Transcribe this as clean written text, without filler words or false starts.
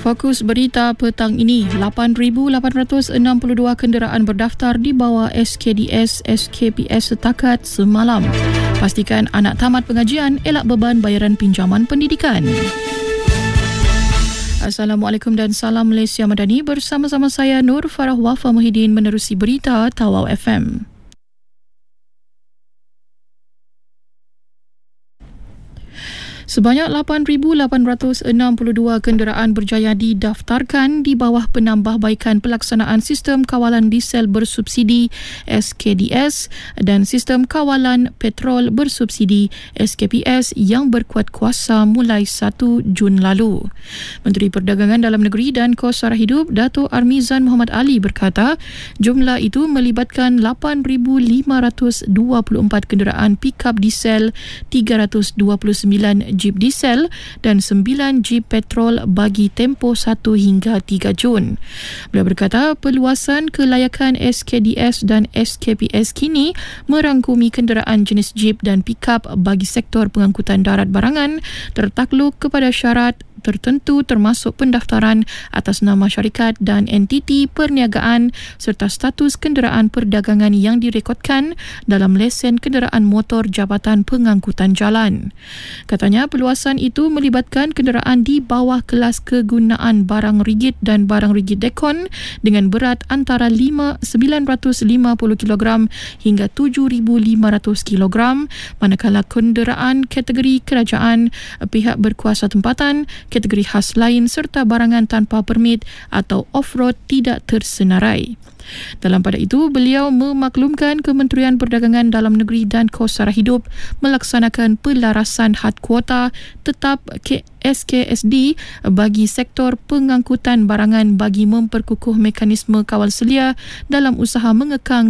Fokus berita petang ini, 8,862 kenderaan berdaftar di bawah SKDS SKPS setakat semalam. Pastikan anak tamat pengajian, elak beban bayaran pinjaman pendidikan. Assalamualaikum dan salam Malaysia Madani, bersama-sama saya Nur Farah Wafa Muhyiddin menerusi berita Tawau FM. Sebanyak 8,862 kenderaan berjaya didaftarkan di bawah penambahbaikan pelaksanaan Sistem Kawalan Diesel Bersubsidi SKDS dan Sistem Kawalan Petrol Bersubsidi SKPS yang berkuat kuasa mulai 1 Jun lalu. Menteri Perdagangan Dalam Negeri dan Kos Sara Hidup Dato' Armizan Muhammad Ali berkata, jumlah itu melibatkan 8,524 kenderaan pikap diesel, 329 Jeep diesel dan 9 Jeep petrol bagi tempoh 1 hingga 3 Jun. Beliau berkata perluasan kelayakan SKDS dan SKPS kini merangkumi kenderaan jenis Jeep dan pikap bagi sektor pengangkutan darat barangan tertakluk kepada syarat tertentu termasuk pendaftaran atas nama syarikat dan entiti perniagaan serta status kenderaan perdagangan yang direkodkan dalam lesen kenderaan motor Jabatan Pengangkutan Jalan. Katanya perluasan itu melibatkan kenderaan di bawah kelas kegunaan barang rigid dan barang rigid dekon dengan berat antara 950 kg hingga 7,500 kg, manakala kenderaan kategori kerajaan, pihak berkuasa tempatan, kategori khas lain serta barangan tanpa permit atau off-road tidak tersenarai. Dalam pada itu, beliau memaklumkan Kementerian Perdagangan Dalam Negeri dan Kos Sara Hidup melaksanakan pelarasan had kuota tetap SKSD bagi sektor pengangkutan barangan bagi memperkukuh mekanisme kawal selia dalam usaha mengekang